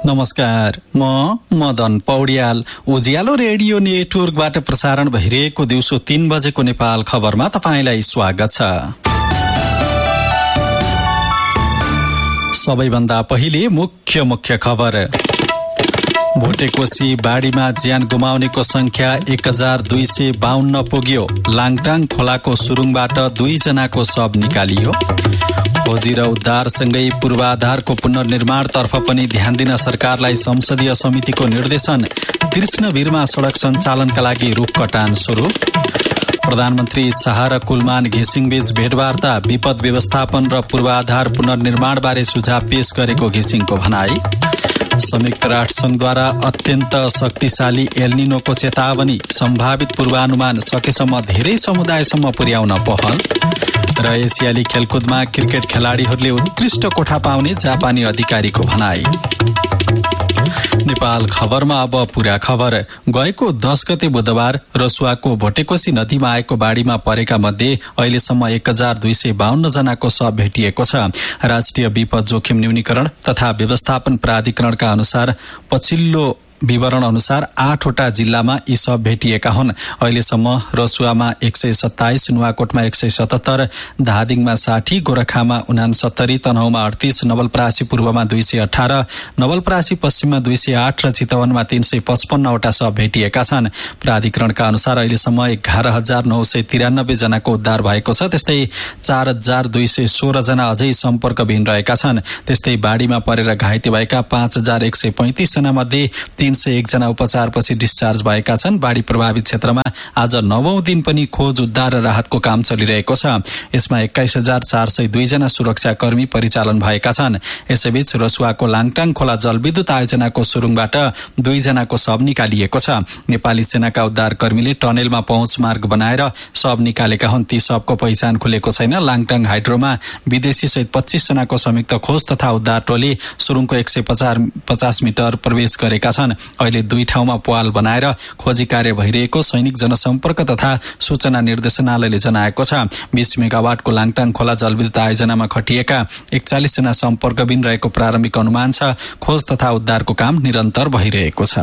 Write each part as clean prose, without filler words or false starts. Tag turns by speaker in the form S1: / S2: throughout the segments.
S1: नमस्कार, म मदन पौड्याल। उज्यालो रेडियो नेटवर्कबाट प्रसारण भइरहेको दिउँसो 3 बजेको नेपाल खबरमा तपाईंलाई स्वागत छ। सबैभन्दा पहिले मुख्य खबर। भोटेकोशी बाढीमा ज्यान गुमाउनेको संख्या 1252 पुग्यो। लाङटाङ खोलाको सुरुङबाट 2 जनाको शव निकालियो। खोजी र उद्धारसँगै पूर्वाधारको पुनर्निर्माणतर्फ पनि ध्यान दिन सरकारलाई संसदीय समितिको निर्देशन। कृष्णवीरमा सड़क सञ्चालनका लागि रुख कटान सुरु। प्रधानमन्त्री शाह र कुलमान घिसिङबीच भेटवार्ता। विपद व्यवस्थापन र पूर्वाधार पुनर्निर्माणबारे सुझाव पेश गरेको घिसिङको भनाई। संयुक्त राष्ट्रसंघद्वारा अत्यन्त शक्तिशाली एल्निनोको चेतावनी। सम्भावित पूर्वानुमान सकेसम्म धेरै समुदायसम्म पुर्याउन पहल। र एसियाली खेलकुदमा क्रिकेट खेलाड़ीहरूले उत्कृष्ट कोठा पाउने जापानी अधिकारीको भनाई। नेपाल खबरमा अब पूरा खबर। गएको 10 गते बुधबार रसुवाको भोटेकोशी नदीमा आएको बाढ़ीमा परेका मध्ये अहिलेसम्म 1252 जनाको शव भेटिएको छ। राष्ट्रिय विपद जोखिम न्यूनीकरण तथा व्यवस्थापन प्राधिकरणका अनुसार पछिल्लो विवरण अनुसार 8वटा जिल्लामा यी शव भेटिएका हुन्। अहिलेसम्म रसुवामा 127, नुवाकोटमा 177, धादिङमा 60, गोरखामा 69, तनहुमा 38, नवलपरासी पूर्वमा 218, नवलपरासी पश्चिममा 208 र चितवनमा 355 वटा शव भेटिएका छन्। प्राधिकरणका अनुसार अहिलेसम्म 11,993 जनाको उद्धार भएको छ। त्यस्तै 4,216 जना अझै सम्पर्कविहीन रहेका छन्। त्यस्तै बाढ़ीमा परेर घाइते भएका 5,135 जना मध्ये 301 जना उपचारपछि डिस्चार्ज भएका छन्। बाढ़ी प्रभावित क्षेत्रमा आज 9औं दिन पनि खोज उद्धार र राहतको काम चलिरहेको छ। यसमा 21,402 जना सुरक्षाकर्मी परिचालन भएका छन्। यसैबीच रसुवाको लाङटाङ खोला जलविद्युत आयोजनाको सुरुङबाट 2 जनाको शव निकालिएको छ। नेपाली सेनाका उद्धारकर्मीले टनेलमा पहुँच मार्ग बनाएर शव निकालेका हुन्। ती शवको पहिचान खुलेको छैन। लाङटाङ हाइड्रोमा विदेशी सहित 25 जनाको संयुक्त खोज तथा उद्धार टोली सुरुङको 150 मिटर प्रवेश गरेका छन्। अहिले 2 ठाउँमा पवाल बनाएर खोजी कार्य भइरहेको सैनिक जनसम्पर्क तथा सूचना निर्देशनालयले जनाएको छ। 20 मेगावाटको लाङटाङ खोला जलविद्युत आयोजनामा खटिएका 41 जना सम्पर्कविहीन रहेको प्रारम्भिक अनुमान छ। खोज तथा उद्धारको काम निरन्तर भइरहेको छ।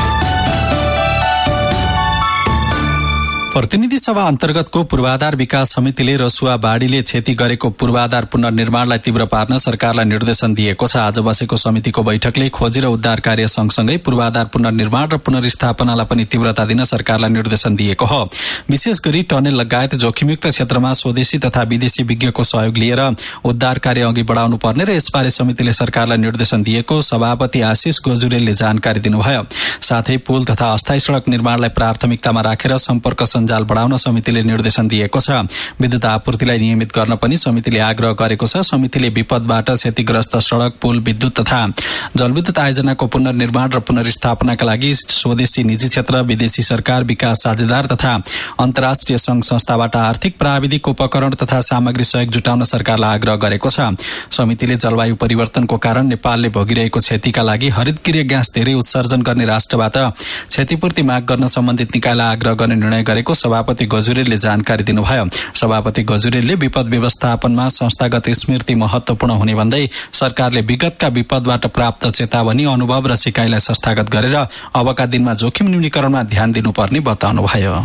S1: प्रतिनिधि सभा अन्तर्गतको पूर्वाधार विकास समितिले रसुवा बाढ़ीले क्षति गरेको पूर्वाधार पुनर्निर्माणलाई तीव्र पार्न सरकारलाई निर्देशन दिएको छ। आज बसेको समितिको बैठकले खोजी र उद्धार कार्य सँगसँगै पूर्वाधार पुनर्निर्माण र पुनर्स्थापनालाई पनि तीव्रता दिन सरकारलाई निर्देशन दिएको हो। विशेष गरी टनेल लगायत जोखिमयुक्त क्षेत्रमा स्वदेशी तथा विदेशी विज्ञको सहयोग लिएर उद्धार कार्य अघि बढाउनु पर्ने र यसबारे समितिले सरकारलाई निर्देशन दिएको सभापति आशिष गजुरेलले जानकारी दिनुभयो। साथै पुल तथा अस्थायी सड़क निर्माणलाई प्राथमिकतामा राखेर सम्पर्क सञ्जाल बढाउन समितिले निर्देशन दिएको छ। विद्युत आपूर्तिलाई नियमित गर्न पनि समितिले आग्रह गरेको छ। समितिले विपदबाट क्षतिग्रस्त सड़क, पुल, विद्युत तथा जलविद्युत आयोजनाको पुनर्निर्माण र पुनर्स्थापनाका लागि स्वदेशी निजी क्षेत्र, विदेशी सरकार, विकास साझेदार तथा अन्तर्राष्ट्रिय संघ संस्थाबाट आर्थिक, प्राविधिक उपकरण तथा सामग्री सहयोग जुटाउन सरकारलाई आग्रह गरेको छ। समितिले जलवायु परिवर्तनको कारण नेपालले भोगिरहेको क्षतिका लागि हरितगृह ग्यास धेरै उत्सर्जन गर्ने राष्ट्रबाट क्षतिपूर्ति माग गर्न सम्बन्धित निकायलाई आग्रह गर्ने निर्णय गरेको सभापति गजुरेलले जानकारी दिनुभयो। सभापति गजुरेलले विपद व्यवस्थापनमा संस्थागत स्मृति महत्वपूर्ण हुने भन्दै सरकारले विगतका विपदबाट प्राप्त चेतावनी, अनुभव र सिकाइलाई संस्थागत गरेर अबका दिनमा जोखिम न्यूनीकरणमा ध्यान दिनुपर्ने बताउनुभयो।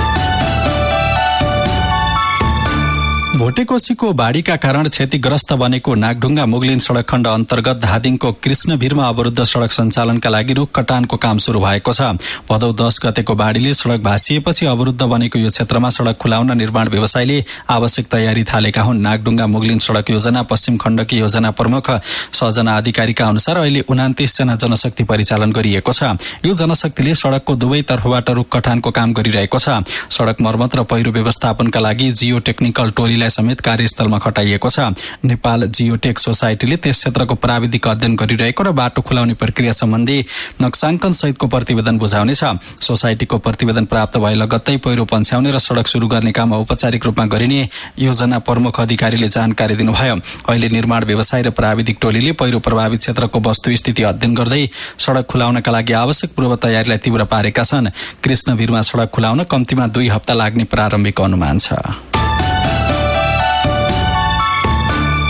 S1: भोटेकोशीको बाढ़ीका कारण क्षतिग्रस्त बनेको नागढुङ्गा मुगलिन सड़क खण्ड अन्तर्गत धादिङको कृष्णवीरमा अवरुद्ध सड़क सञ्चालनका लागि रुख कटानको काम शुरू भएको छ। भदौ 10 गतेको बाढ़ीले सड़क भाँसिएपछि अवरुद्ध बनेको यो क्षेत्रमा सड़क खुलाउन निर्माण व्यवसायले आवश्यक तयारी थालेका हुन्। नागढुङ्गा मुगलिन सड़क योजना पश्चिम खण्डकी योजना प्रमुख सजना अधिकारीका अनुसार अहिले 29 जना जनशक्ति परिचालन गरिएको छ। यो जनशक्तिले सड़कको दुवै तर्फबाट रुख कटानको काम गरिरहेको छ। सड़क मर्मत र पहिरो व्यवस्थापनका लागि जियो टेक्निकल टोलीलाई समेत कार्यस्थलमा खटाइएको छ। नेपाल जियोटेक सोसाइटीले त्यस क्षेत्रको प्राविधिक अध्ययन गरिरहेको र बाटो खुलाउने प्रक्रिया सम्बन्धी नक्साङ्कन सहितको प्रतिवेदन बुझाउनेछ। सोसाइटीको प्रतिवेदन प्राप्त भए लगत्तै पहिरो पन्छ्याउने र सड़क शुरू गर्ने काम औपचारिक रूपमा गरिने योजना प्रमुख अधिकारीले जानकारी दिनुभयो। अहिले निर्माण व्यवसाय र प्राविधिक टोलीले पहिरो प्रभावित क्षेत्रको वस्तुस्थिति अध्ययन गर्दै सड़क खुलाउनका लागि आवश्यक पूर्व तयारीलाई तीव्र पारेका छन्। कृष्णवीरमा सड़क खुलाउन कम्तीमा 2 हप्ता लाग्ने प्रारम्भिक अनुमान छ।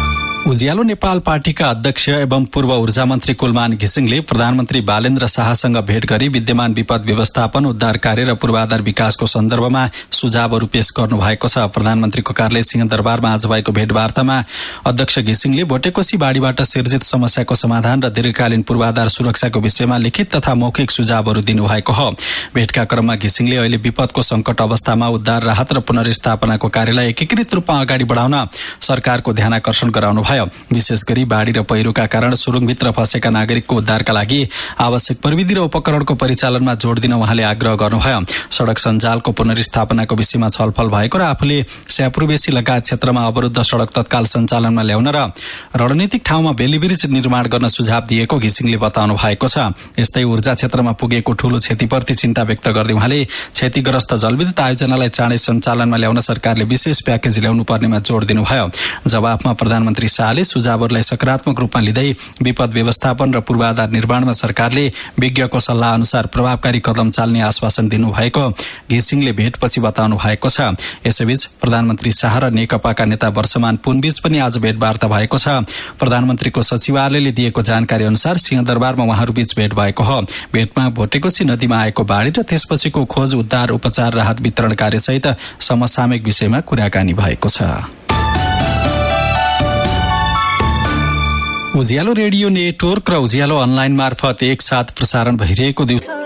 S1: उज्यालो नेपाल पार्टीका अध्यक्ष एवं पूर्व ऊर्जा मन्त्री कुलमान घिसिङले प्रधानमन्त्री बालेन्द्र शाहसँग भेट गरी विद्यमान विपद व्यवस्थापन, उद्धार कार्य र पूर्वाधार विकासको सन्दर्भमा सुझावहरू पेश गर्नु भएको छ। प्रधानमन्त्रीको कार्यालय सिंहदरबारमा आज भएको भेटवार्तामा अध्यक्ष घिसिङले भोटेकोशी बाढीबाट सिर्जित समस्याको समाधान र दीर्घकालीन पूर्वाधार सुरक्षाको विषयमा लिखित तथा मौखिक सुझावहरू दिनुभएको हो। भेटका क्रममा घिसिङले अहिले विपदको संकट अवस्थामा उद्धार, राहत र पुनर्स्थापनाको कार्यलाई एकीकृत रूपमा अगाडि बढाउन सरकारको ध्यानाकर्षण गराउनु भयो। विशेष गरी बाढी र पहिरोका कारण सुरुङभित्र फँसेका नागरिकको उद्धारका लागि आवश्यक प्रविधि र उपकरणको परिचालनमा जोड़ दिन उहाँले आग्रह गर्नुभयो। सड़क सञ्जालको पुनर्स्थापनाको विषयमा छलफल भएको र आफूले स्यापुरबेसी लगायत क्षेत्रमा अवरुद्ध सड़क तत्काल सञ्चालनमा ल्याउन र रणनीतिक ठाउँमा बेली-ब्रिज निर्माण गर्न सुझाव दिएको घिसिङले बताउनु भएको छ। यस्तै ऊर्जा क्षेत्रमा पुगेको ठूलो क्षतिप्रति चिन्ता व्यक्त गर्दै उहाँले क्षतिग्रस्त जलविद्युत आयोजनालाई चाँडै सञ्चालनमा ल्याउन सरकारले विशेष प्याकेज ल्याउनु पर्नेमा जोड़ दिनुभयो। जवाफमा प्रधानमन्त्री शाहले सुझावहरूलाई सकारात्मक रूपमा लिँदै विपद व्यवस्थापन र पूर्वाधार निर्माणमा सरकारले विज्ञको सल्लाह अनुसार प्रभावकारी कदम चाल्ने आश्वासन दिनुभएको घिसिङले भेटपछि बताउनु भएको छ। यसैबीच प्रधानमन्त्री शाह र नेकपाका नेता वर्षमान पुनबीच पनि आज भेटवार्ता भएको छ। प्रधानमन्त्रीको सचिवालयले दिएको जानकारी अनुसार सिंहदरबारमा उहाँहरूबीच भेट भएको हो। भेटमा भोटेकोशी नदीमा आएको बाढी र त्यसपछिको खोज, उद्धार, उपचार, राहत वितरण कार्यसहित समसामयिक विषयमा कुराकानी भएको छ। उज्यालो रेडियो नेटवर्क र उज्यालो अनलाइन मार्फत एकसाथ प्रसारण भइरहेको